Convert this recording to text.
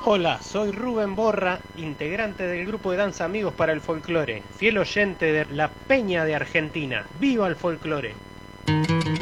Hola, soy Rubén Borra, integrante del grupo de danza Amigos para el Folclore, fiel oyente de la Peña de Argentina. ¡Viva el folclore!